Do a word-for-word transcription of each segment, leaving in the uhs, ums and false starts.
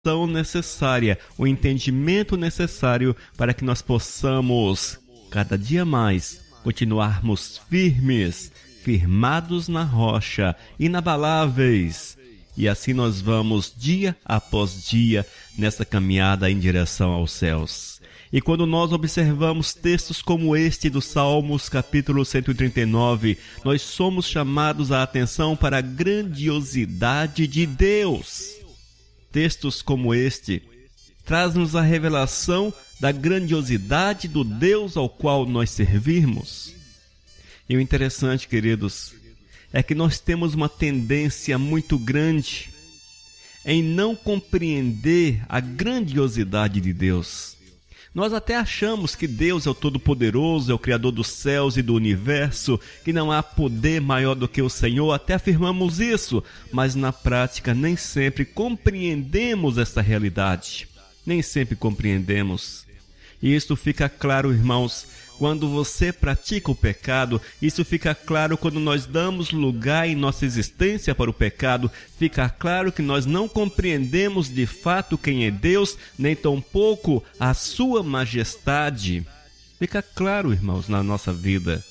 revelação necessária, o entendimento necessário para que nós possamos, cada dia mais, continuarmos firmes, firmados na rocha, inabaláveis. E assim nós vamos, dia após dia, nessa caminhada em direção aos céus. E quando nós observamos textos como este do Salmos, capítulo cento e trinta e nove, nós somos chamados a atenção para a grandiosidade de Deus. Textos como este traz-nos a revelação da grandiosidade do Deus ao qual nós servimos. E o interessante, queridos, é que nós temos uma tendência muito grande em não compreender a grandiosidade de Deus. Nós até achamos que Deus é o Todo-Poderoso, é o Criador dos céus e do universo, que não há poder maior do que o Senhor, até afirmamos isso, mas na prática nem sempre compreendemos essa realidade. Nem sempre compreendemos. E isso fica claro, irmãos, quando você pratica o pecado. Isso fica claro quando nós damos lugar em nossa existência para o pecado. Fica claro que nós não compreendemos de fato quem é Deus, nem tampouco a sua majestade. Fica claro, irmãos, na nossa vida.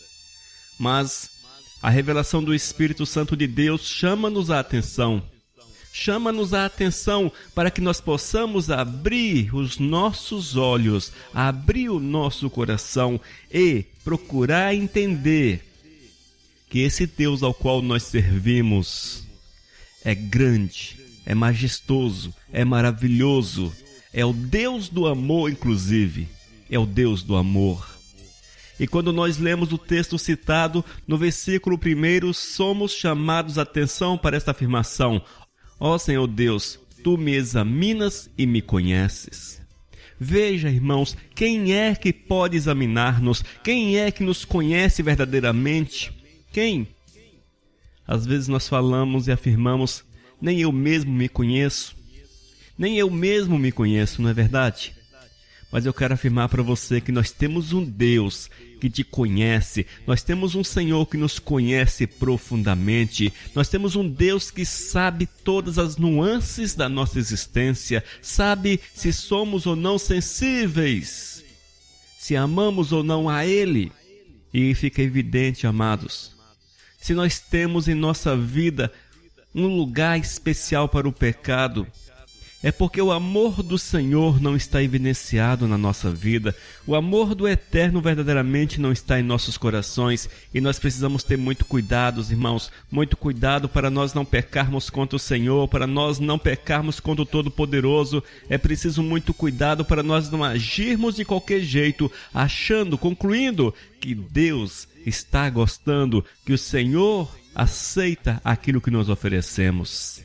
Mas a revelação do Espírito Santo de Deus chama-nos a atenção. Chama-nos a atenção para que nós possamos abrir os nossos olhos, abrir o nosso coração e procurar entender que esse Deus ao qual nós servimos é grande, é majestoso, é maravilhoso, é o Deus do amor, inclusive, é o Deus do amor. E quando nós lemos o texto citado no versículo primeiro, somos chamados a atenção para esta afirmação: ó Senhor Deus, Tu me examinas e me conheces. Veja, irmãos, quem é que pode examinar-nos? Quem é que nos conhece verdadeiramente? Quem? Às vezes nós falamos e afirmamos: nem eu mesmo me conheço. Nem eu mesmo me conheço, não é verdade? Mas eu quero afirmar para você que nós temos um Deus que te conhece, nós temos um Senhor que nos conhece profundamente, nós temos um Deus que sabe todas as nuances da nossa existência, sabe se somos ou não sensíveis, se amamos ou não a Ele. E fica evidente, amados, se nós temos em nossa vida um lugar especial para o pecado, é porque o amor do Senhor não está evidenciado na nossa vida. O amor do Eterno verdadeiramente não está em nossos corações. E nós precisamos ter muito cuidado, irmãos. Muito cuidado para nós não pecarmos contra o Senhor, para nós não pecarmos contra o Todo-Poderoso. É preciso muito cuidado para nós não agirmos de qualquer jeito, achando, concluindo que Deus está gostando, que o Senhor aceita aquilo que nós oferecemos.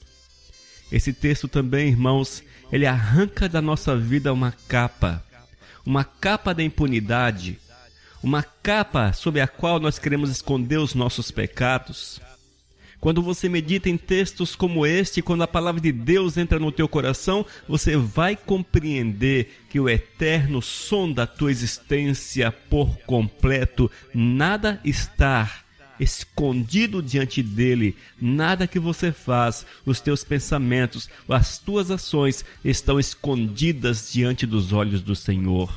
Esse texto também, irmãos, ele arranca da nossa vida uma capa, uma capa da impunidade, uma capa sob a qual nós queremos esconder os nossos pecados. Quando você medita em textos como este, quando a palavra de Deus entra no teu coração, você vai compreender que o Eterno sonda a tua existência por completo. Nada está escondido diante dele, nada que você faz, os teus pensamentos, as tuas ações estão escondidas diante dos olhos do Senhor.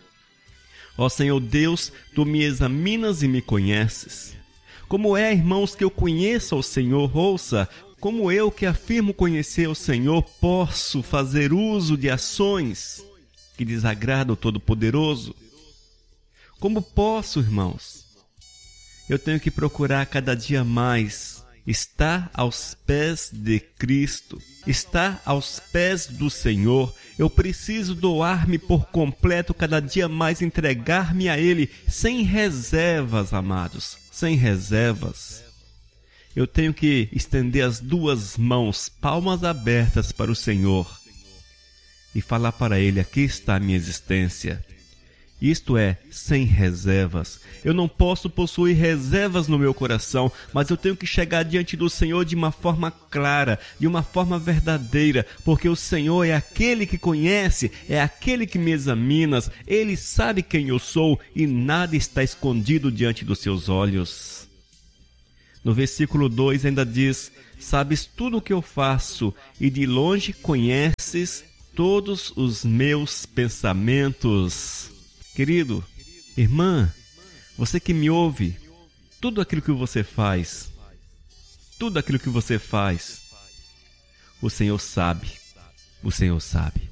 Ó Senhor Deus, Tu me examinas e me conheces. Como é, irmãos, que eu conheço o Senhor? Ouça, como eu que afirmo conhecer o Senhor, posso fazer uso de ações que desagradam o Todo-Poderoso? Como posso, irmãos? Eu tenho que procurar cada dia mais estar aos pés de Cristo, estar aos pés do Senhor. Eu preciso doar-me por completo, cada dia mais entregar-me a Ele, sem reservas, amados, sem reservas. Eu tenho que estender as duas mãos, palmas abertas para o Senhor e falar para Ele: aqui está a minha existência. Isto é, sem reservas. Eu não posso possuir reservas no meu coração, mas eu tenho que chegar diante do Senhor de uma forma clara, de uma forma verdadeira, porque o Senhor é aquele que conhece, é aquele que me examina, Ele sabe quem eu sou e nada está escondido diante dos seus olhos. No versículo dois ainda diz: sabes tudo o que eu faço e de longe conheces todos os meus pensamentos. Querido, irmã, você que me ouve, tudo aquilo que você faz, tudo aquilo que você faz, o Senhor sabe, o Senhor sabe.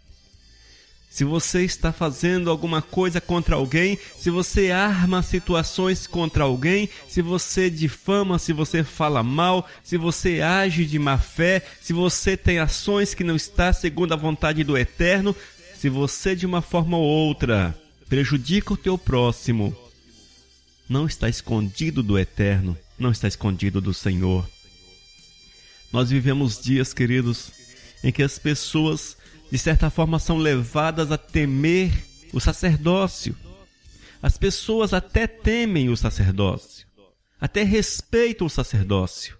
Se você está fazendo alguma coisa contra alguém, se você arma situações contra alguém, se você difama, se você fala mal, se você age de má fé, se você tem ações que não está segundo a vontade do Eterno, se você de uma forma ou outra prejudica o teu próximo, não está escondido do Eterno, não está escondido do Senhor. Nós vivemos dias, queridos, em que as pessoas de certa forma são levadas a temer o sacerdócio. As pessoas até temem o sacerdócio, até respeitam o sacerdócio.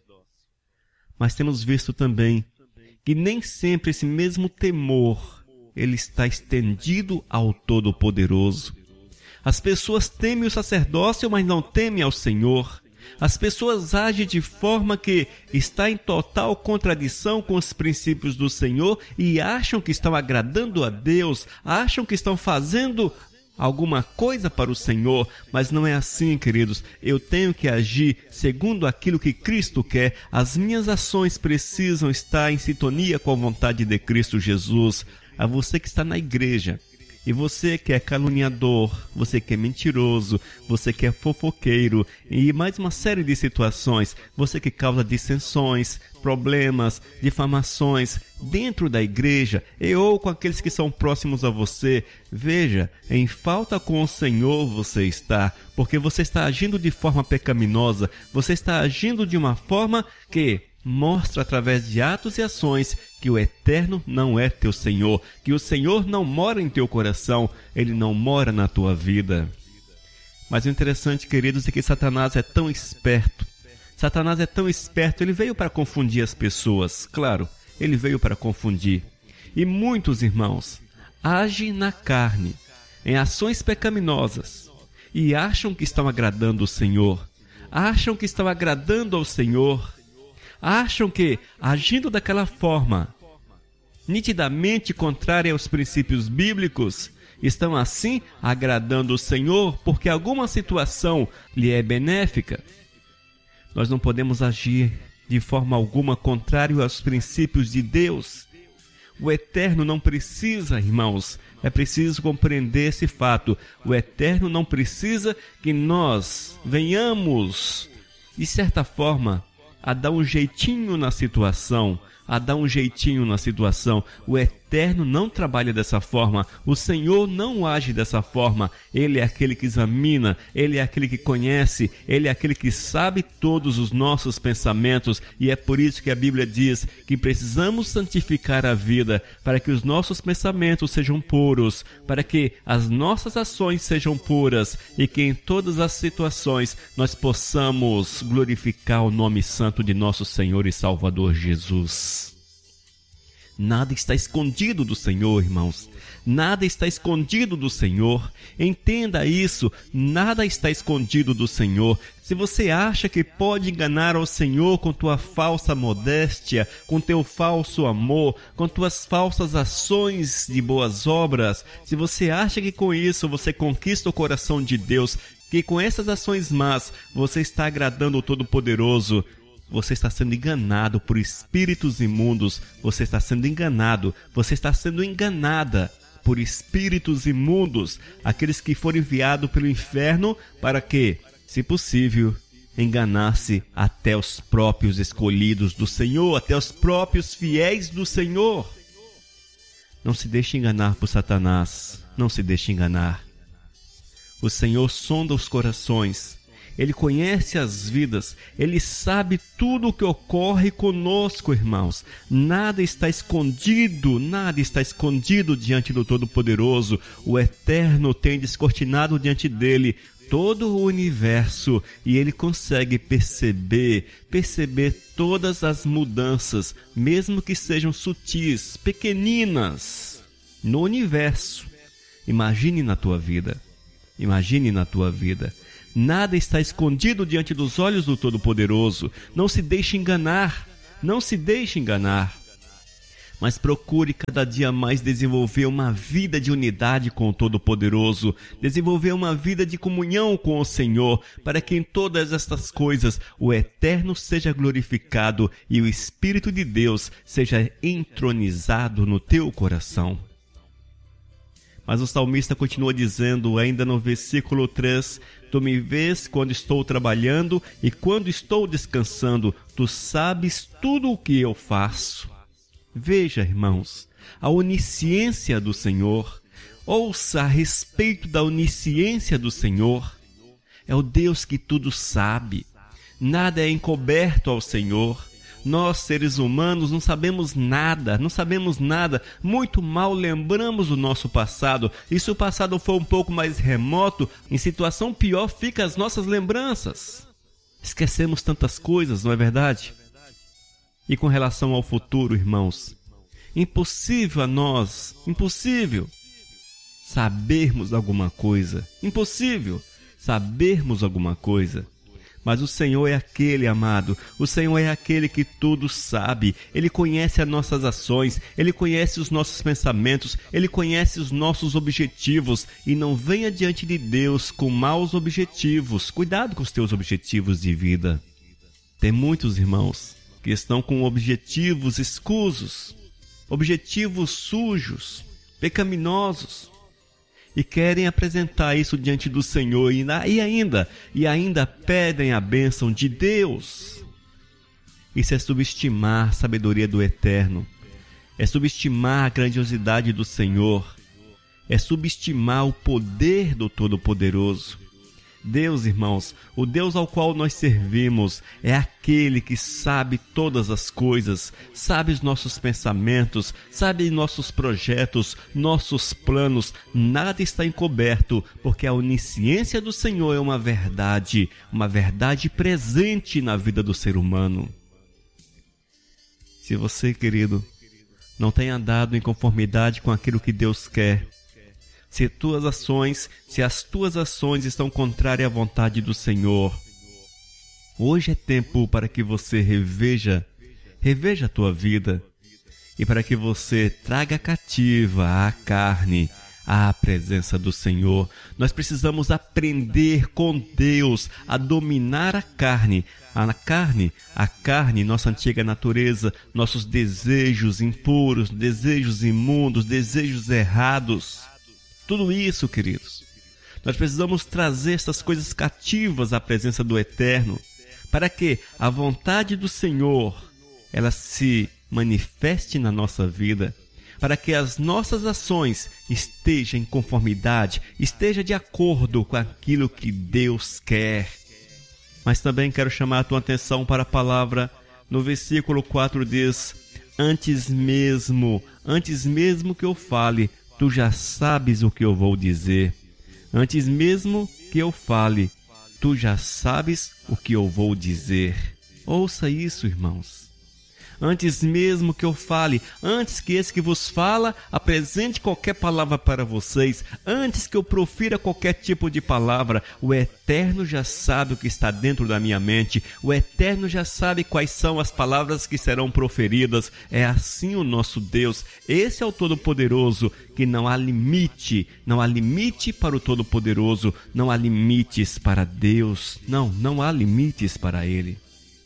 Mas temos visto também que nem sempre esse mesmo temor ele está estendido ao Todo-Poderoso. As pessoas temem o sacerdócio, mas não temem ao Senhor. As pessoas agem de forma que está em total contradição com os princípios do Senhor e acham que estão agradando a Deus, acham que estão fazendo alguma coisa para o Senhor, mas não é assim, queridos. Eu tenho que agir segundo aquilo que Cristo quer. As minhas ações precisam estar em sintonia com a vontade de Cristo Jesus. A você que está na igreja, e você que é caluniador, você que é mentiroso, você que é fofoqueiro e mais uma série de situações, você que causa dissensões, problemas, difamações dentro da igreja e ou com aqueles que são próximos a você, veja, em falta com o Senhor você está, porque você está agindo de forma pecaminosa, você está agindo de uma forma que mostra através de atos e ações que o Eterno não é teu Senhor, que o Senhor não mora em teu coração, Ele não mora na tua vida. Mas o interessante, queridos, é que Satanás é tão esperto, Satanás é tão esperto, ele veio para confundir as pessoas, claro, ele veio para confundir. E muitos irmãos agem na carne, em ações pecaminosas, e acham que estão agradando o Senhor, acham que estão agradando ao Senhor, acham que, agindo daquela forma, nitidamente contrária aos princípios bíblicos, estão assim agradando o Senhor porque alguma situação lhe é benéfica. Nós não podemos agir de forma alguma contrário aos princípios de Deus. O Eterno não precisa, irmãos, é preciso compreender esse fato. O Eterno não precisa que nós venhamos, de certa forma, a dar um jeitinho na situação, a dar um jeitinho na situação. O Eterno não trabalha dessa forma, o Senhor não age dessa forma. Ele é aquele que examina, Ele é aquele que conhece, Ele é aquele que sabe todos os nossos pensamentos, e é por isso que a Bíblia diz que precisamos santificar a vida, para que os nossos pensamentos sejam puros, para que as nossas ações sejam puras, e que em todas as situações nós possamos glorificar o nome santo de nosso Senhor e Salvador Jesus. Nada está escondido do Senhor, irmãos. Nada está escondido do Senhor. Entenda isso. Nada está escondido do Senhor. Se você acha que pode enganar ao Senhor com tua falsa modéstia, com teu falso amor, com tuas falsas ações de boas obras, se você acha que com isso você conquista o coração de Deus, que com essas ações más você está agradando o Todo-Poderoso, você está sendo enganado por espíritos imundos, você está sendo enganado, você está sendo enganada por espíritos imundos, aqueles que foram enviados pelo inferno para que, se possível, enganasse até os próprios escolhidos do Senhor, até os próprios fiéis do Senhor. Não se deixe enganar por Satanás, não se deixe enganar. O Senhor sonda os corações, Ele conhece as vidas, Ele sabe tudo o que ocorre conosco, irmãos. Nada está escondido, nada está escondido diante do Todo-Poderoso. O Eterno tem descortinado diante dele todo o universo e Ele consegue perceber, perceber todas as mudanças, mesmo que sejam sutis, pequeninas, no universo. Imagine na tua vida, imagine na tua vida. Nada está escondido diante dos olhos do Todo-Poderoso. Não se deixe enganar. Não se deixe enganar. Mas procure cada dia mais desenvolver uma vida de unidade com o Todo-Poderoso, desenvolver uma vida de comunhão com o Senhor, para que em todas estas coisas o Eterno seja glorificado e o Espírito de Deus seja entronizado no teu coração. Mas o salmista continua dizendo, ainda no versículo três, Tu me vês quando estou trabalhando e quando estou descansando, Tu sabes tudo o que eu faço. Veja, irmãos, a onisciência do Senhor. Ouça a respeito da onisciência do Senhor. É o Deus que tudo sabe. Nada é encoberto ao Senhor. Nós, seres humanos, não sabemos nada, não sabemos nada. Muito mal lembramos o nosso passado. E se o passado for um pouco mais remoto, em situação pior ficam as nossas lembranças. Esquecemos tantas coisas, não é verdade? E com relação ao futuro, irmãos, impossível a nós, impossível sabermos alguma coisa, impossível sabermos alguma coisa. Mas o Senhor é aquele, amado, o Senhor é aquele que tudo sabe. Ele conhece as nossas ações, Ele conhece os nossos pensamentos, Ele conhece os nossos objetivos. E não venha diante de Deus com maus objetivos. Cuidado com os teus objetivos de vida. Tem muitos irmãos que estão com objetivos escusos, objetivos sujos, pecaminosos, e querem apresentar isso diante do Senhor e, e ainda, e ainda pedem a bênção de Deus. Isso é subestimar a sabedoria do Eterno, é subestimar a grandiosidade do Senhor, é subestimar o poder do Todo-Poderoso. Deus, irmãos, o Deus ao qual nós servimos é aquele que sabe todas as coisas, sabe os nossos pensamentos, sabe nossos projetos, nossos planos. Nada está encoberto, porque a onisciência do Senhor é uma verdade, uma verdade presente na vida do ser humano. Se você, querido, não tem andado em conformidade com aquilo que Deus quer, se tuas ações, se as tuas ações estão contrárias à vontade do Senhor, hoje é tempo para que você reveja, reveja a tua vida e para que você traga cativa a carne à presença do Senhor. Nós precisamos aprender com Deus a dominar a carne. A carne, a carne, nossa antiga natureza, nossos desejos impuros, desejos imundos, desejos errados. Tudo isso, queridos, nós precisamos trazer essas coisas cativas à presença do Eterno, para que a vontade do Senhor, ela se manifeste na nossa vida, para que as nossas ações estejam em conformidade, estejam de acordo com aquilo que Deus quer. Mas também quero chamar a tua atenção para a palavra, no versículo quatro diz, antes mesmo, antes mesmo que eu fale, Tu já sabes o que eu vou dizer. Antes mesmo que eu fale, Tu já sabes o que eu vou dizer. Ouça isso, irmãos. Antes mesmo que eu fale, antes que esse que vos fala apresente qualquer palavra para vocês, antes que eu profira qualquer tipo de palavra, o Eterno já sabe o que está dentro da minha mente, o Eterno já sabe quais são as palavras que serão proferidas. É assim o nosso Deus. Esse é o Todo-Poderoso, que não há limite, não há limite para o Todo-Poderoso, não há limites para Deus, não, não há limites para Ele.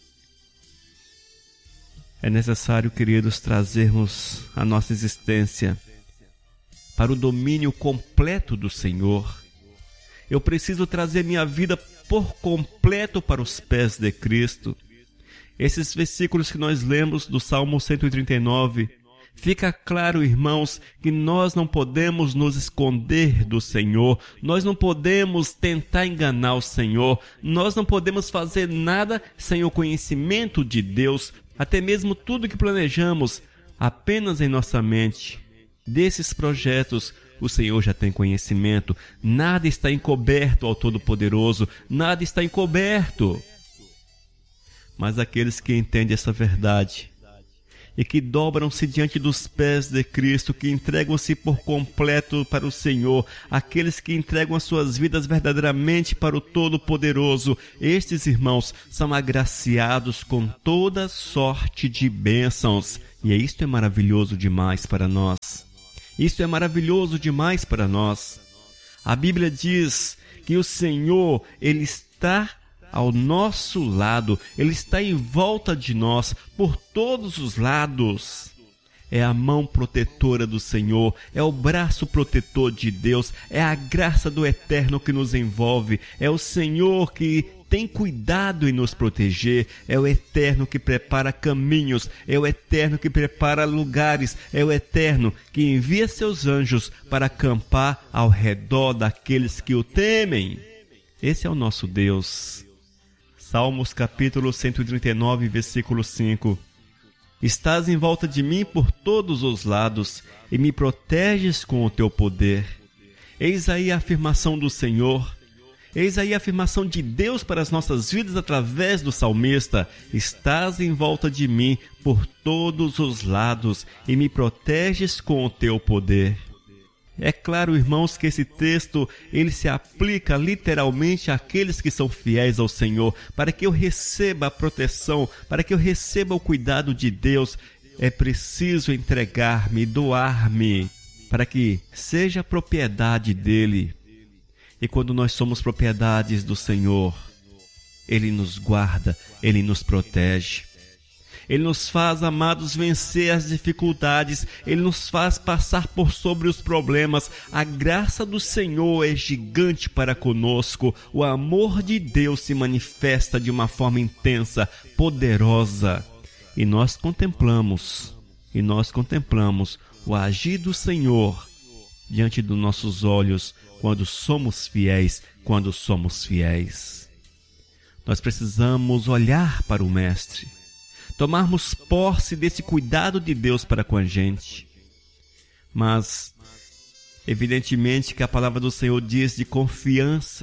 É necessário, queridos, trazermos a nossa existência para o domínio completo do Senhor. Eu preciso trazer minha vida por completo para os pés de Cristo. Esses versículos que nós lemos do Salmo cento e trinta e nove, fica claro, irmãos, que nós não podemos nos esconder do Senhor, nós não podemos tentar enganar o Senhor, nós não podemos fazer nada sem o conhecimento de Deus. Até mesmo tudo que planejamos apenas em nossa mente, desses projetos, o Senhor já tem conhecimento. Nada está encoberto ao Todo-Poderoso, nada está encoberto. Mas aqueles que entendem essa verdade e que dobram-se diante dos pés de Cristo, que entregam-se por completo para o Senhor, aqueles que entregam as suas vidas verdadeiramente para o Todo-Poderoso. Estes irmãos são agraciados com toda sorte de bênçãos, e isto é maravilhoso demais para nós. Isso é maravilhoso demais para nós. A Bíblia diz que o Senhor, Ele está ao nosso lado, Ele está em volta de nós, por todos os lados. É a mão protetora do Senhor, é o braço protetor de Deus, é a graça do Eterno que nos envolve, é o Senhor que tem cuidado em nos proteger, é o Eterno que prepara caminhos, é o Eterno que prepara lugares, é o Eterno que envia seus anjos para acampar ao redor daqueles que o temem. Esse é o nosso Deus. Salmos capítulo cento e trinta e nove, versículo cinco. Estás em volta de mim por todos os lados e me proteges com o teu poder. Eis aí a afirmação do Senhor. Eis aí a afirmação de Deus para as nossas vidas através do salmista. Estás em volta de mim por todos os lados e me proteges com o teu poder. É claro, irmãos, que esse texto ele se aplica literalmente àqueles que são fiéis ao Senhor. Para que eu receba a proteção, para que eu receba o cuidado de Deus, é preciso entregar-me, doar-me, para que seja propriedade dEle. E quando nós somos propriedades do Senhor, Ele nos guarda, Ele nos protege. Ele nos faz, amados, vencer as dificuldades. Ele nos faz passar por sobre os problemas. A graça do Senhor é gigante para conosco. O amor de Deus se manifesta de uma forma intensa, poderosa. E nós contemplamos, e nós contemplamos o agir do Senhor diante dos nossos olhos quando somos fiéis, quando somos fiéis. Nós precisamos olhar para o Mestre, tomarmos posse desse cuidado de Deus para com a gente. Mas, evidentemente que a palavra do Senhor diz de confiança.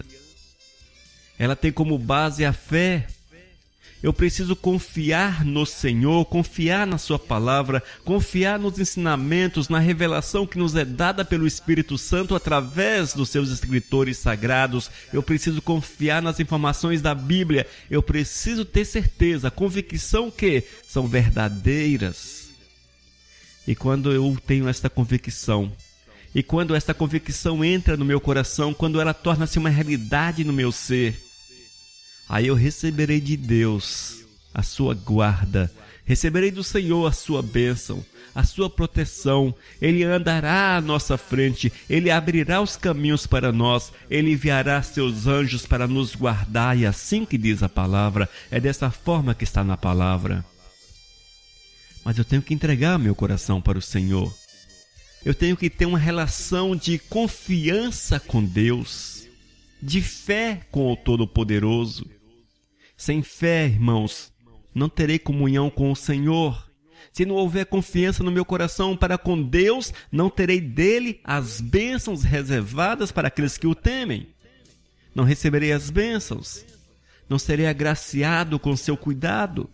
Ela tem como base a fé. Eu preciso confiar no Senhor, confiar na sua palavra, confiar nos ensinamentos, na revelação que nos é dada pelo Espírito Santo através dos seus escritores sagrados. Eu preciso confiar nas informações da Bíblia. Eu preciso ter certeza, convicção que são verdadeiras. E quando eu tenho esta convicção, e quando esta convicção entra no meu coração, quando ela torna-se uma realidade no meu ser, aí eu receberei de Deus a sua guarda, receberei do Senhor a sua bênção, a sua proteção. Ele andará à nossa frente, Ele abrirá os caminhos para nós, Ele enviará seus anjos para nos guardar, e assim que diz a palavra, é dessa forma que está na palavra. Mas eu tenho que entregar meu coração para o Senhor. Eu tenho que ter uma relação de confiança com Deus, de fé com o Todo-Poderoso. Sem fé, irmãos, não terei comunhão com o Senhor. Se não houver confiança no meu coração para com Deus, não terei dele as bênçãos reservadas para aqueles que o temem. Não receberei as bênçãos. Não serei agraciado com seu cuidado.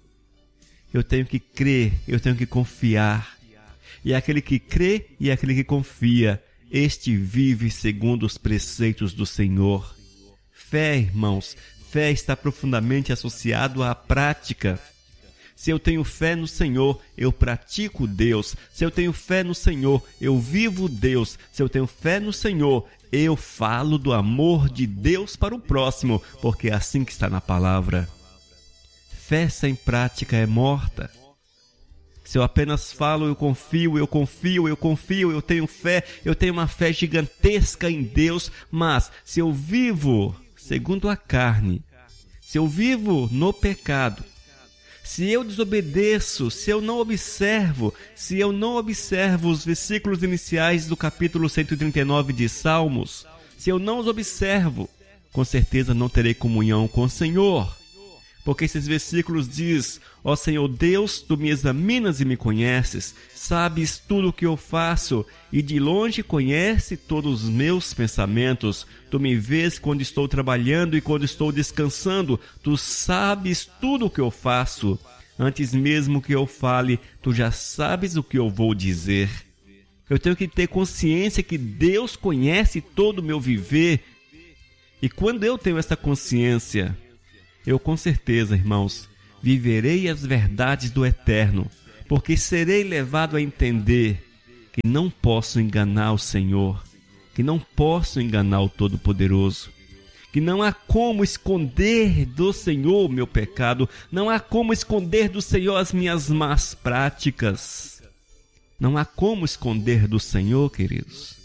Eu tenho que crer, eu tenho que confiar. E aquele que crê e aquele que confia, este vive segundo os preceitos do Senhor. Fé, irmãos, fé está profundamente associado à prática. Se eu tenho fé no Senhor, eu pratico Deus. Se eu tenho fé no Senhor, eu vivo Deus. Se eu tenho fé no Senhor, eu falo do amor de Deus para o próximo, porque é assim que está na palavra. Fé sem prática é morta. Se eu apenas falo, eu confio, eu confio, eu confio, eu tenho fé, eu tenho uma fé gigantesca em Deus, mas se eu vivo segundo a carne, se eu vivo no pecado, se eu desobedeço, se eu não observo, se eu não observo os versículos iniciais do capítulo cento e trinta e nove de Salmos, se eu não os observo, com certeza não terei comunhão com o Senhor. Porque esses versículos diz: ó Senhor Deus, tu me examinas e me conheces, sabes tudo o que eu faço, e de longe conhece todos os meus pensamentos. Tu me vês quando estou trabalhando e quando estou descansando, tu sabes tudo o que eu faço. Antes mesmo que eu fale, tu já sabes o que eu vou dizer. Eu tenho que ter consciência que Deus conhece todo o meu viver. E quando eu tenho essa consciência, eu com certeza, irmãos, viverei as verdades do Eterno, porque serei levado a entender que não posso enganar o Senhor, que não posso enganar o Todo-Poderoso, que não há como esconder do Senhor o meu pecado, não há como esconder do Senhor as minhas más práticas. Não há como esconder do Senhor, queridos.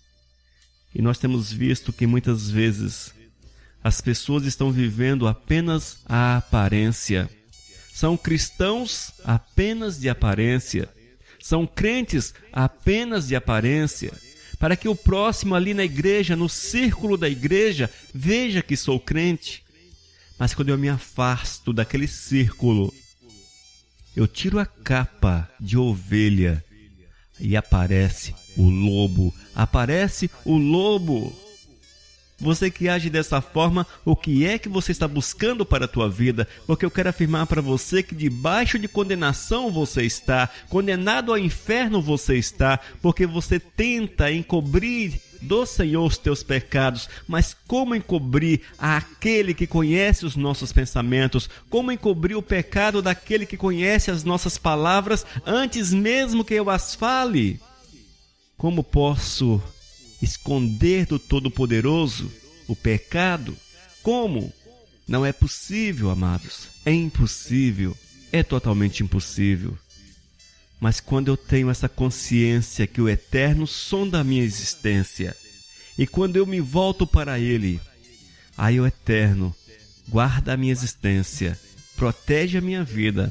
E nós temos visto que muitas vezes as pessoas estão vivendo apenas a aparência. São cristãos apenas de aparência. São crentes apenas de aparência. Para que o próximo ali na igreja, no círculo da igreja, veja que sou crente. Mas quando eu me afasto daquele círculo, eu tiro a capa de ovelha e aparece o lobo. Aparece o lobo. Você que age dessa forma, o que é que você está buscando para a tua vida? Porque eu quero afirmar para você que debaixo de condenação você está, condenado ao inferno você está, porque você tenta encobrir do Senhor os teus pecados. Mas como encobrir aquele que conhece os nossos pensamentos? Como encobrir o pecado daquele que conhece as nossas palavras antes mesmo que eu as fale? Como posso esconder do Todo-Poderoso o pecado? Como? Não é possível, amados. É impossível. É totalmente impossível. Mas quando eu tenho essa consciência que o Eterno sonda a minha existência, e quando eu me volto para Ele, aí o Eterno guarda a minha existência, protege a minha vida,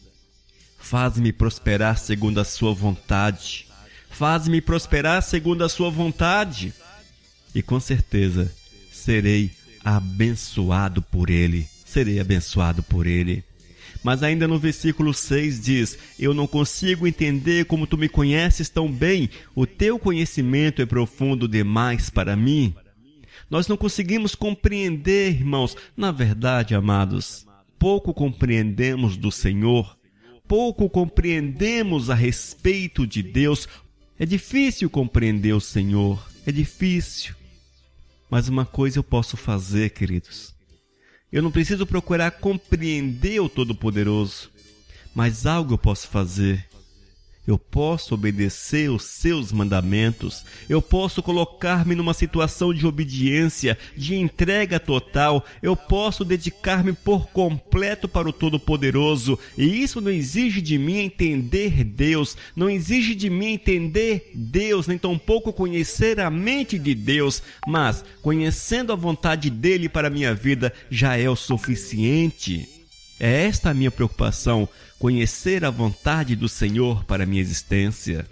faz-me prosperar segundo a sua vontade, faz-me prosperar segundo a sua vontade, e com certeza serei abençoado por Ele, serei abençoado por Ele. Mas ainda no versículo seis diz: eu não consigo entender como tu me conheces tão bem, o teu conhecimento é profundo demais para mim. Nós não conseguimos compreender, irmãos. Na verdade, amados, pouco compreendemos do Senhor, pouco compreendemos a respeito de Deus. É difícil compreender o Senhor, é difícil. Mas uma coisa eu posso fazer, queridos. Eu não preciso procurar compreender o Todo-Poderoso, mas algo eu posso fazer. Eu posso obedecer os seus mandamentos. Eu posso colocar-me numa situação de obediência, de entrega total. Eu posso dedicar-me por completo para o Todo-Poderoso. E isso não exige de mim entender Deus, não exige de mim entender Deus, nem tampouco conhecer a mente de Deus. Mas, conhecendo a vontade dEle para a minha vida, já é o suficiente. É esta a minha preocupação, conhecer a vontade do Senhor para a minha existência.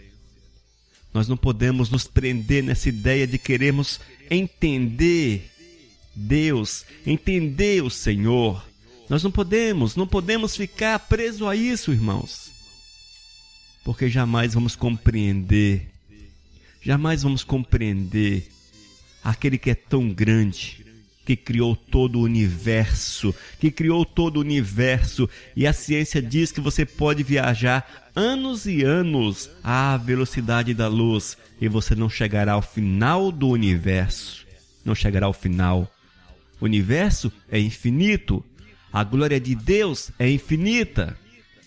Nós não podemos nos prender nessa ideia de querermos entender Deus, entender o Senhor. Nós não podemos, não podemos ficar presos a isso, irmãos. Porque jamais vamos compreender, jamais vamos compreender aquele que é tão grande, que criou todo o universo, que criou todo o universo, e a ciência diz que você pode viajar anos e anos à velocidade da luz, e você não chegará ao final do universo, não chegará ao final. O universo é infinito, a glória de Deus é infinita,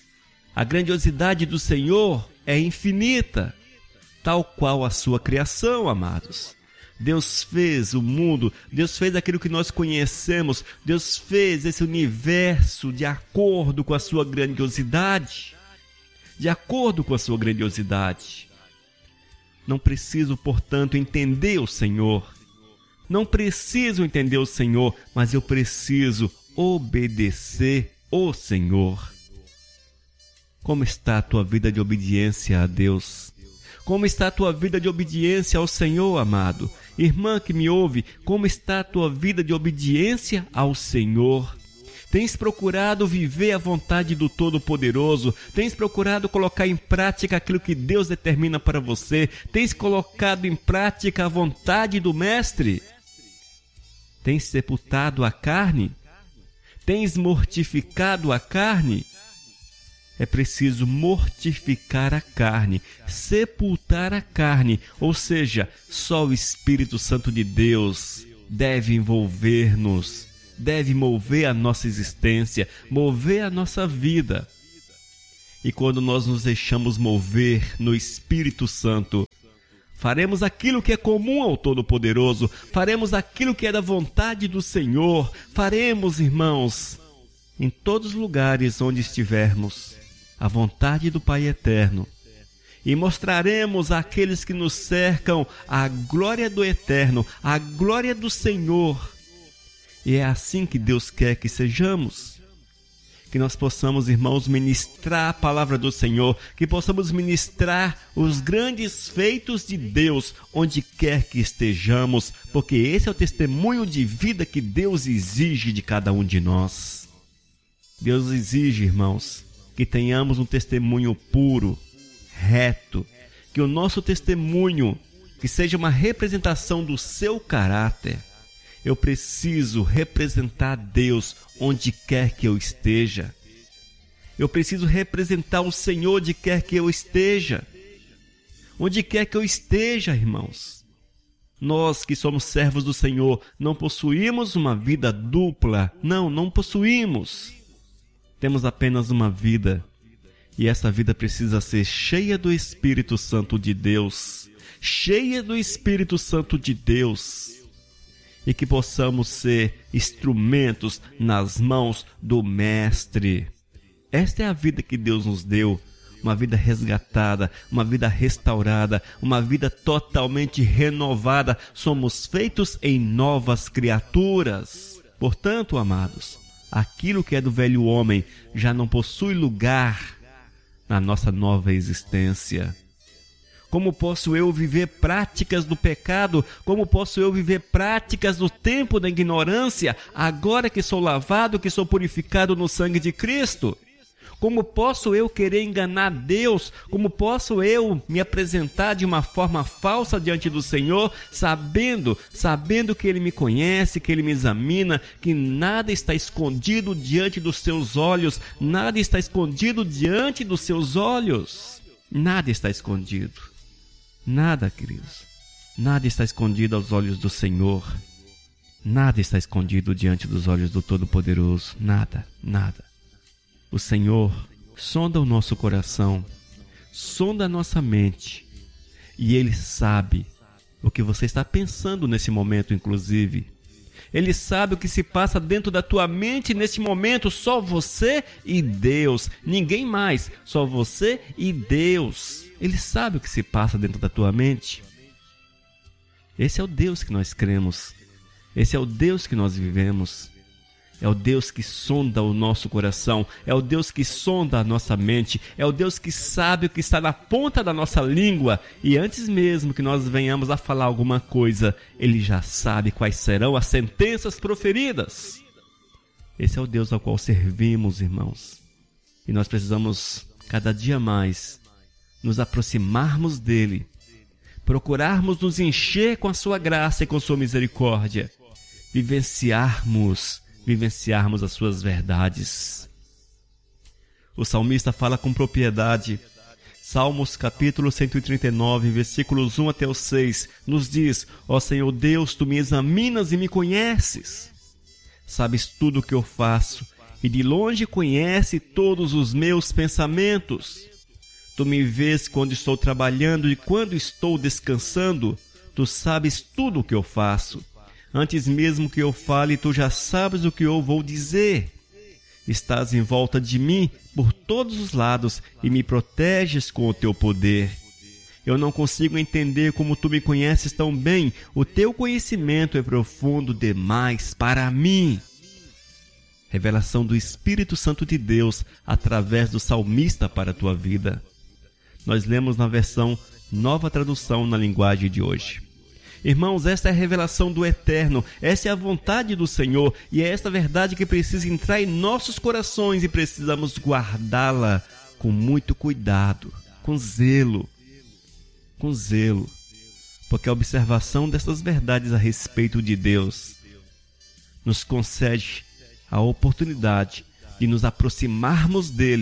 a grandiosidade do Senhor é infinita, tal qual a sua criação, amados. Deus fez o mundo, Deus fez aquilo que nós conhecemos, Deus fez esse universo de acordo com a sua grandiosidade, de acordo com a sua grandiosidade. Não preciso, portanto, entender o Senhor, não preciso entender o Senhor, mas eu preciso obedecer o Senhor. Como está a tua vida de obediência a Deus? Como está a tua vida de obediência ao Senhor, amado? Irmã que me ouve, como está a tua vida de obediência ao Senhor? Tens procurado viver a vontade do Todo-Poderoso? Tens procurado colocar em prática aquilo que Deus determina para você? Tens colocado em prática a vontade do Mestre? Tens sepultado a carne? Tens mortificado a carne? é preciso mortificar a carne, sepultar a carne, ou seja, só o Espírito Santo de Deus deve envolver-nos, deve mover a nossa existência, mover a nossa vida. E quando nós nos deixamos mover no Espírito Santo, faremos aquilo que é comum ao Todo-Poderoso, faremos aquilo que é da vontade do Senhor, faremos, irmãos, em todos os lugares onde estivermos, a vontade do Pai Eterno, e mostraremos àqueles que nos cercam a glória do Eterno, a glória do Senhor. E é assim que Deus quer que sejamos. Que nós possamos, irmãos, ministrar a palavra do Senhor, que possamos ministrar os grandes feitos de Deus, onde quer que estejamos, porque esse é o testemunho de vida que Deus exige de cada um de nós. Deus exige, irmãos, que tenhamos um testemunho puro, reto, que o nosso testemunho, que seja uma representação do seu caráter. Eu preciso representar Deus onde quer que eu esteja. Eu preciso representar o Senhor onde quer que eu esteja. Onde quer que eu esteja, irmãos. Nós que somos servos do Senhor, não possuímos uma vida dupla. Não, não possuímos. Temos apenas uma vida. E essa vida precisa ser cheia do Espírito Santo de Deus. Cheia do Espírito Santo de Deus. E que possamos ser instrumentos nas mãos do Mestre. Esta é a vida que Deus nos deu, uma vida resgatada, uma vida restaurada, uma vida totalmente renovada. Somos feitos em novas criaturas. Portanto, amados, aquilo que é do velho homem já não possui lugar na nossa nova existência. Como posso eu viver práticas do pecado? Como posso eu viver práticas do tempo da ignorância, agora que sou lavado, que sou purificado no sangue de Cristo? Como posso eu querer enganar Deus? Como posso eu me apresentar de uma forma falsa diante do Senhor, sabendo, sabendo que Ele me conhece, que Ele me examina, que nada está escondido diante dos seus olhos, nada está escondido diante dos seus olhos, nada está escondido. Nada, queridos, nada está escondido aos olhos do Senhor, nada está escondido diante dos olhos do Todo-Poderoso, nada, nada. O Senhor sonda o nosso coração, sonda a nossa mente, e Ele sabe o que você está pensando nesse momento, inclusive. Ele sabe o que se passa dentro da tua mente nesse momento, só você e Deus, ninguém mais, só você e Deus. Ele sabe o que se passa dentro da tua mente. Esse é o Deus que nós cremos, esse é o Deus que nós vivemos. É o Deus que sonda o nosso coração, é o Deus que sonda a nossa mente, é o Deus que sabe o que está na ponta da nossa língua, e antes mesmo que nós venhamos a falar alguma coisa, Ele já sabe quais serão as sentenças proferidas. Esse é o Deus ao qual servimos, irmãos, e nós precisamos cada dia mais nos aproximarmos dEle, procurarmos nos encher com a sua graça e com sua misericórdia, vivenciarmos vivenciarmos as suas verdades. O salmista fala com propriedade. Salmos capítulo cento e trinta e nove, versículos um até o seis, nos diz: ó Senhor Deus, Tu me examinas e me conheces. Sabes tudo o que eu faço, e de longe conhece todos os meus pensamentos. Tu me vês quando estou trabalhando e quando estou descansando. Tu sabes tudo o que eu faço. Antes mesmo que eu fale, Tu já sabes o que eu vou dizer. Estás em volta de mim por todos os lados e me proteges com o Teu poder. Eu não consigo entender como Tu me conheces tão bem. O Teu conhecimento é profundo demais para mim. Revelação do Espírito Santo de Deus através do salmista para a tua vida. Nós lemos na versão Nova Tradução na linguagem de hoje. Irmãos, esta é a revelação do Eterno, essa é a vontade do Senhor, e é esta verdade que precisa entrar em nossos corações e precisamos guardá-la com muito cuidado, com zelo, com zelo, porque a observação dessas verdades a respeito de Deus nos concede a oportunidade de nos aproximarmos dEle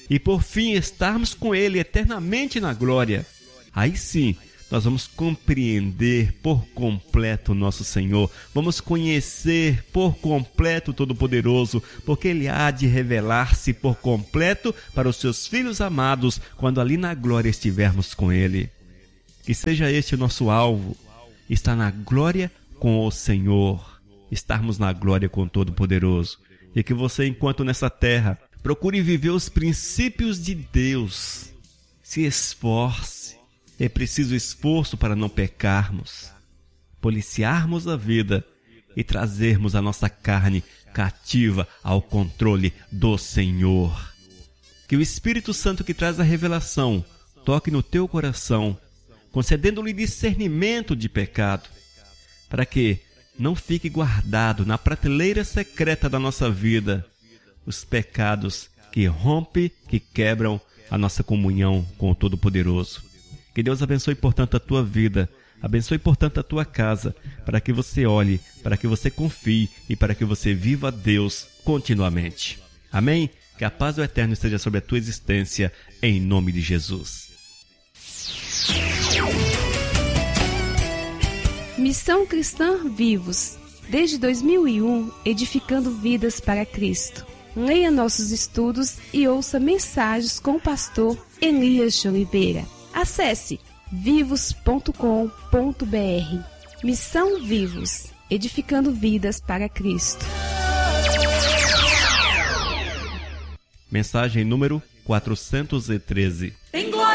e por fim estarmos com Ele eternamente na glória, aí sim nós vamos compreender por completo o nosso Senhor, vamos conhecer por completo o Todo-Poderoso, porque Ele há de revelar-se por completo para os seus filhos amados quando ali na glória estivermos com Ele. Que seja este o nosso alvo, estar na glória com o Senhor, estarmos na glória com o Todo-Poderoso. E que você, enquanto nessa terra, procure viver os princípios de Deus. Se esforce. É preciso esforço para não pecarmos, policiarmos a vida e trazermos a nossa carne cativa ao controle do Senhor. Que o Espírito Santo que traz a revelação toque no teu coração, concedendo-lhe discernimento de pecado, para que não fique guardado na prateleira secreta da nossa vida os pecados que rompem, que quebram a nossa comunhão com o Todo-Poderoso. Que Deus abençoe, portanto, a tua vida, abençoe, portanto, a tua casa, para que você olhe, para que você confie e para que você viva a Deus continuamente. Amém? Que a paz do Eterno esteja sobre a tua existência, em nome de Jesus. Missão Cristã Vivos, desde dois mil e um, edificando vidas para Cristo. Leia nossos estudos e ouça mensagens com o pastor Elias de Oliveira. Acesse vivos ponto com ponto b r. Missão Vivos, edificando vidas para Cristo. Mensagem número quatrocentos e treze.